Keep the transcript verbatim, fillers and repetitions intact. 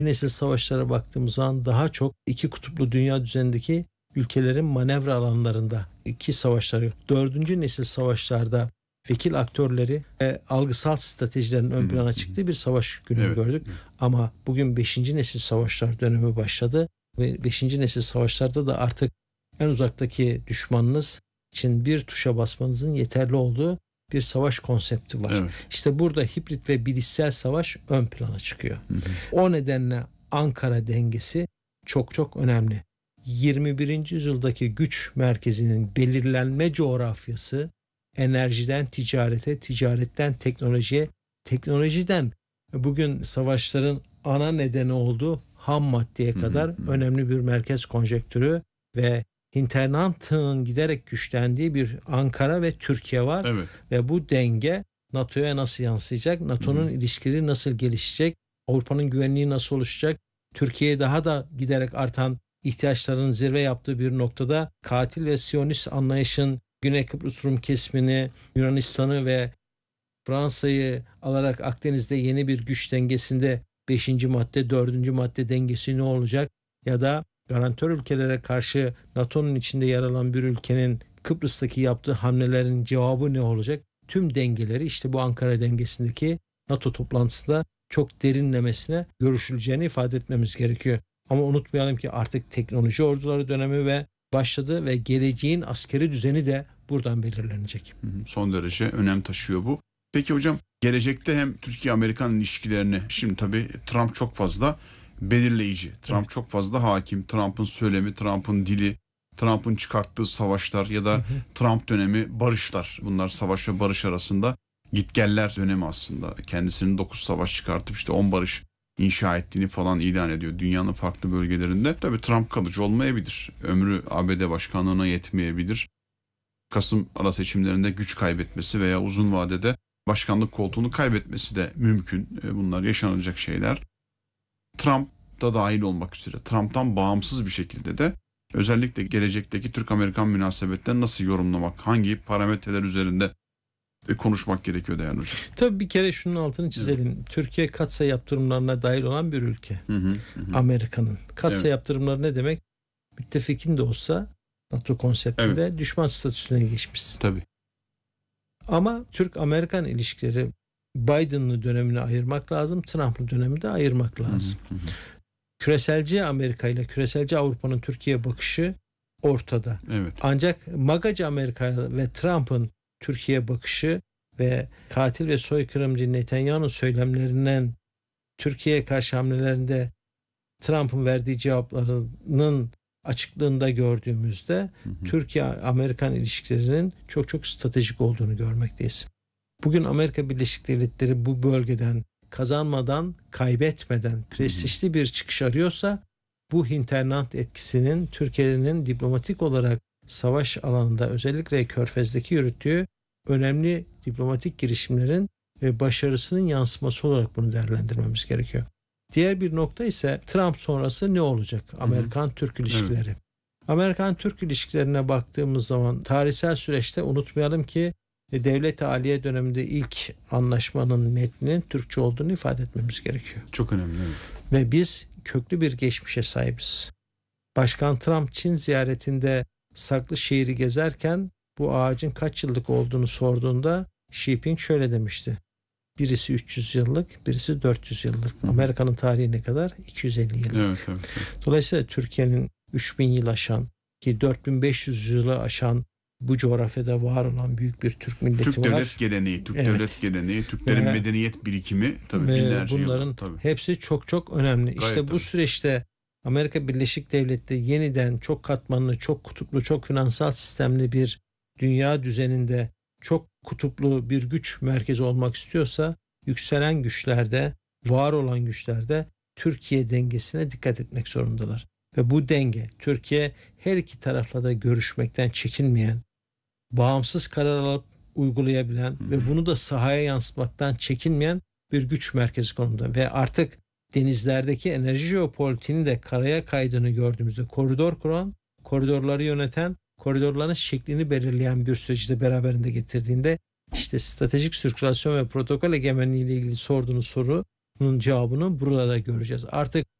nesil savaşlara baktığımız zaman daha çok iki kutuplu dünya düzenindeki ülkelerin manevra alanlarında iki savaşları. Dördüncü nesil savaşlarda vekil aktörleri ve algısal stratejilerin ön plana çıktığı bir savaş günü Evet. gördük. Ama bugün beşinci nesil savaşlar dönemi başladı ve beşinci nesil savaşlarda da artık en uzaktaki düşmanınız için bir tuşa basmanızın yeterli olduğu bir savaş konsepti var. Evet. İşte burada hibrit ve bilişsel savaş ön plana çıkıyor. Hı hı. O nedenle Ankara dengesi çok çok önemli. yirmi birinci yüzyıldaki güç merkezinin belirlenme coğrafyası enerjiden ticarete, ticaretten teknolojiye, teknolojiden bugün savaşların ana nedeni olduğu ham maddeye kadar hı hı. önemli bir merkez konjektürü ve Hinterland'ın giderek güçlendiği bir Ankara ve Türkiye var. Evet. Ve bu denge NATO'ya nasıl yansıyacak? NATO'nun Hı hı. ilişkileri nasıl gelişecek? Avrupa'nın güvenliği nasıl oluşacak? Türkiye'ye daha da giderek artan ihtiyaçların zirve yaptığı bir noktada katil ve Siyonist anlayışın Güney Kıbrıs Rum kesimini, Yunanistan'ı ve Fransa'yı alarak Akdeniz'de yeni bir güç dengesinde beşinci madde, dördüncü madde dengesi ne olacak? Ya da garantör ülkelere karşı NATO'nun içinde yer alan bir ülkenin Kıbrıs'taki yaptığı hamlelerin cevabı ne olacak? Tüm dengeleri işte bu Ankara dengesindeki NATO toplantısında çok derinlemesine görüşüleceğini ifade etmemiz gerekiyor. Ama unutmayalım ki artık teknoloji orduları dönemi ve başladı ve geleceğin askeri düzeni de buradan belirlenecek. Hı hı. Son derece önem taşıyor bu. Peki hocam, gelecekte hem Türkiye-Amerikan ilişkilerini, şimdi tabii Trump çok fazla belirleyici. Trump Evet. çok fazla hakim. Trump'ın söylemi, Trump'ın dili, Trump'ın çıkarttığı savaşlar ya da Hı hı. Trump dönemi barışlar. Bunlar savaş ve barış arasında gitgeller dönemi aslında. Kendisinin dokuz savaş çıkartıp işte on barış inşa ettiğini falan ilan ediyor dünyanın farklı bölgelerinde. Tabii Trump kalıcı olmayabilir. Ömrü A B D başkanlığına yetmeyebilir. Kasım ara seçimlerinde güç kaybetmesi veya uzun vadede başkanlık koltuğunu kaybetmesi de mümkün. Bunlar yaşanacak şeyler. Trump da dahil olmak üzere Trump'tan bağımsız bir şekilde de özellikle gelecekteki Türk-Amerikan münasebetlerini nasıl yorumlamak, hangi parametreler üzerinde konuşmak gerekiyor değerli hocam? Tabii bir kere şunun altını çizelim. Evet. Türkiye katsayı yaptırımlarına dahil olan bir ülke. Hı hı, hı. Amerika'nın. Katsayı Evet. yaptırımları ne demek? Müttefikin de olsa NATO konseptinde Evet. düşman statüsüne geçmişsin. Tabii. Ama Türk-Amerikan ilişkileri Biden'lı dönemini ayırmak lazım, Trump'lı dönemini de ayırmak lazım. Hı hı, hı. Küreselci Amerika ile küreselci Avrupa'nın Türkiye bakışı ortada. Evet. Ancak magacı Amerika ve Trump'ın Türkiye bakışı ve katil ve soykırımcı Netanyahu'nun söylemlerinden Türkiye'ye karşı hamlelerinde Trump'ın verdiği cevaplarının açıklığında gördüğümüzde Hı hı. Türkiye-Amerikan ilişkilerinin çok çok stratejik olduğunu görmekteyiz. Bugün Amerika Birleşik Devletleri bu bölgeden kazanmadan, kaybetmeden prestijli bir çıkış arıyorsa bu hinterland etkisinin Türkiye'nin diplomatik olarak savaş alanında özellikle Körfez'deki yürüttüğü önemli diplomatik girişimlerin ve başarısının yansıması olarak bunu değerlendirmemiz gerekiyor. Diğer bir nokta ise Trump sonrası ne olacak? Amerikan-Türk ilişkileri. Evet. Amerikan-Türk ilişkilerine baktığımız zaman tarihsel süreçte unutmayalım ki Devlet-i Aliye döneminde ilk anlaşmanın metninin Türkçe olduğunu ifade etmemiz gerekiyor. Çok önemli. Evet. Ve biz köklü bir geçmişe sahibiz. Başkan Trump Çin ziyaretinde saklı şehri gezerken bu ağacın kaç yıllık olduğunu sorduğunda Xi Jinping şöyle demişti. Birisi üç yüz yıllık, birisi dört yüz yıllık. Hı. Amerika'nın tarihi ne kadar? iki yüz elli yıllık. Evet, evet, evet. Dolayısıyla Türkiye'nin üç bin yıl aşan ki dört bin beş yüz yılı aşan bu coğrafyada var olan büyük bir Türk milleti Türk var. Türk devlet geleneği, Türk evet. devlet geleneği, Türklerin ve, medeniyet birikimi tabii ve binlerce yıl. bunların Tabii. hepsi çok çok önemli. Gayet işte bu tabii. süreçte Amerika Birleşik Devletleri yeniden çok katmanlı, çok kutuplu, çok finansal sistemli bir dünya düzeninde çok kutuplu bir güç merkezi olmak istiyorsa yükselen güçlerde, var olan güçlerde Türkiye dengesine dikkat etmek zorundalar. Ve bu denge Türkiye her iki tarafla da görüşmekten çekinmeyen, bağımsız karar alıp uygulayabilen Hı-hı. ve bunu da sahaya yansıtmaktan çekinmeyen bir güç merkezi konumunda. Ve artık denizlerdeki enerji jeopolitiğinin de karaya kaydığını gördüğümüzde koridor kuran, koridorları yöneten, koridorların şeklini belirleyen bir süreci de beraberinde getirdiğinde işte stratejik sirkülasyon ve protokol egemenliği ile ilgili sorduğunuz soru bunun cevabını burada da göreceğiz. Artık